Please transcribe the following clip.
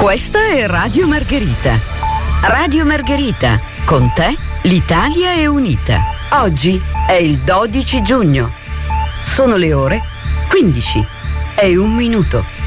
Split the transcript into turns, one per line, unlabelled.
Questa è Radio Margherita. Radio Margherita, con te l'Italia è unita. Oggi è il 12 giugno. Sono le ore 15 e 1 minuto.